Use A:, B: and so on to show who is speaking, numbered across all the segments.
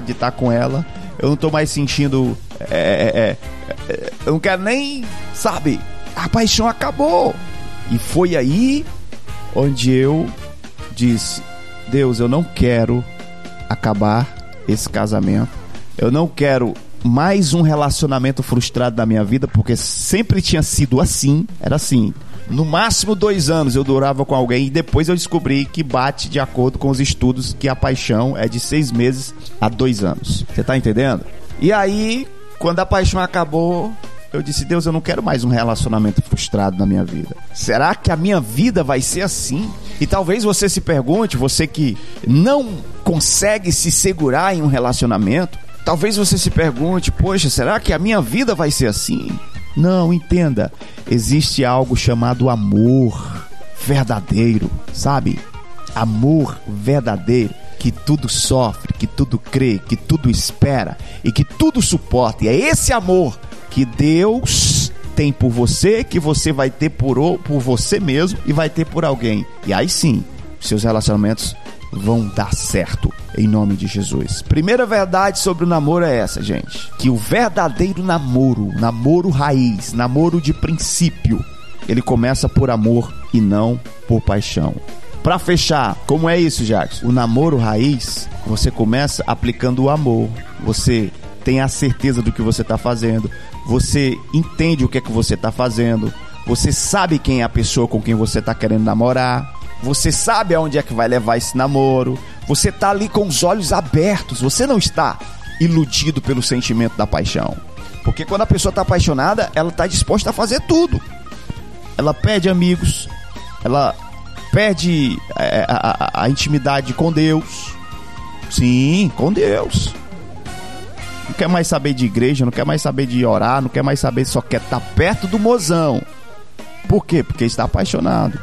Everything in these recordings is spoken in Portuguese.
A: de estar com ela. Eu não tô mais sentindo... eu não quero nem... Sabe? A paixão acabou. E foi aí onde eu disse: Deus, eu não quero acabar esse casamento. Eu não quero mais um relacionamento frustrado na minha vida, porque sempre tinha sido assim. Era assim. No máximo 2 anos eu durava com alguém, e depois eu descobri que bate de acordo com os estudos que a paixão é de 6 meses a 2 anos. Você tá entendendo? E aí, quando a paixão acabou, eu disse: Deus, eu não quero mais um relacionamento frustrado na minha vida. Será que a minha vida vai ser assim? E talvez você se pergunte, você que não consegue se segurar em um relacionamento, talvez você se pergunte: poxa, será que a minha vida vai ser assim? Não, entenda, existe algo chamado amor verdadeiro, sabe? Amor verdadeiro, que tudo sofre, que tudo crê, que tudo espera e que tudo suporta. E é esse amor que Deus tem por você, que você vai ter por você mesmo e vai ter por alguém. E aí sim, seus relacionamentos vão dar certo, em nome de Jesus. Primeira verdade sobre o namoro é essa, gente: que o verdadeiro namoro raiz, namoro de princípio, ele começa por amor e não por paixão. Pra fechar, como é isso, Jackson? O namoro raiz, você começa aplicando o amor. Você tem a certeza do que você está fazendo, você entende o que é que você está fazendo, você sabe quem é a pessoa com quem você está querendo namorar, você sabe aonde é que vai levar esse namoro, você está ali com os olhos abertos, você não está iludido pelo sentimento da paixão. Porque quando a pessoa está apaixonada, ela está disposta a fazer tudo. Ela perde amigos, ela perde a intimidade com Deus. Sim, com Deus. Não quer mais saber de igreja, não quer mais saber de orar, não quer mais saber, só quer estar perto do mozão. Por quê? Porque está apaixonado.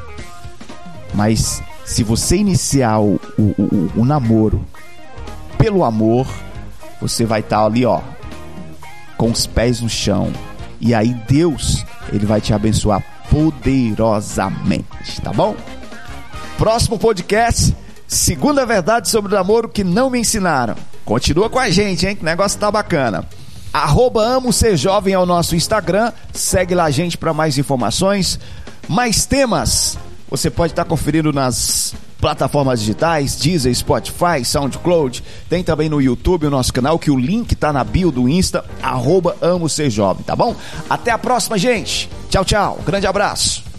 A: Mas se você iniciar o namoro pelo amor, você vai estar ali, ó, com os pés no chão. E aí Deus, ele vai te abençoar poderosamente, tá bom? Próximo podcast, segunda verdade sobre o namoro que não me ensinaram. Continua com a gente, hein? Que o negócio tá bacana. @AmoSerJovem é o nosso Instagram. Segue lá a gente para mais informações, mais temas. Você pode estar conferindo nas plataformas digitais, Deezer, Spotify, SoundCloud. Tem também no YouTube o nosso canal, que o link tá na bio do Insta, @AmoSerJovem, tá bom? Até a próxima, gente. Tchau, tchau. Grande abraço.